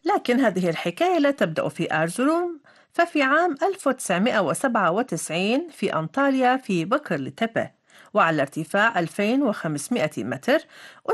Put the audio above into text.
لكن هذه الحكاية لا تبدأ في أرزروم. ففي عام 1997 في أنطاليا في بكر لتبة، وعلى ارتفاع 2500 متر،